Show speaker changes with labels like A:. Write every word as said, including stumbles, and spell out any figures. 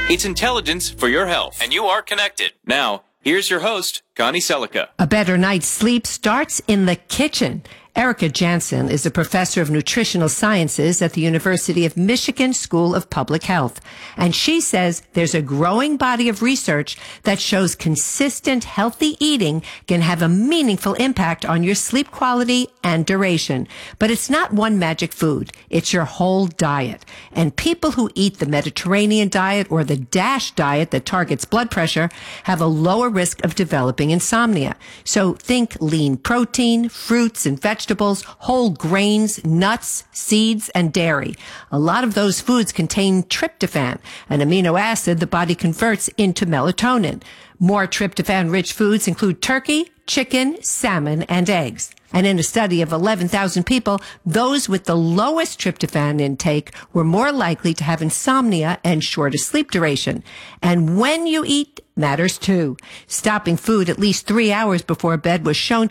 A: It's intelligence for your health, and you are connected. Now, here's your host, Connie Selica.
B: A better night's sleep starts in the kitchen. Erica Jansen is a professor of nutritional sciences at the University of Michigan School of Public Health. And she says there's a growing body of research that shows consistent healthy eating can have a meaningful impact on your sleep quality and duration. But it's not one magic food. It's your whole diet. And people who eat the Mediterranean diet or the DASH diet that targets blood pressure have a lower risk of developing insomnia. So think lean protein, fruits and vegetables, vegetables, whole grains, nuts, seeds, and dairy. A lot of those foods contain tryptophan, an amino acid the body converts into melatonin. More tryptophan-rich foods include turkey, chicken, salmon, and eggs. And in a study of eleven thousand people, those with the lowest tryptophan intake were more likely to have insomnia and shorter sleep duration. And when you eat matters too. Stopping food at least three hours before bed was shown